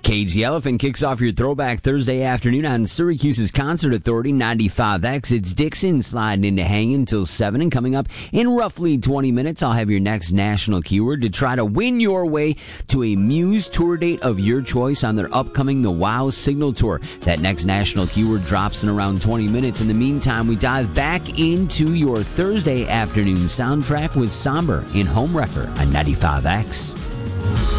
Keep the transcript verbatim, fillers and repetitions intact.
Cage the Elephant kicks off your Throwback Thursday afternoon on Syracuse's Concert Authority ninety-five X. It's Dixon sliding into Hangin' till seven, and coming up in roughly twenty minutes, I'll have your next national keyword to try to win your way to a Muse tour date of your choice on their upcoming The Wow Signal Tour. That next national keyword drops in around twenty minutes. In the meantime, we dive back into your Thursday afternoon soundtrack with Somber in Homewrecker on ninety-five X.